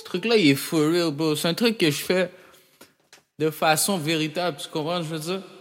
truc-là, il est for real, bro. C'est un truc que je fais de façon véritable. Tu comprends ce que je veux dire?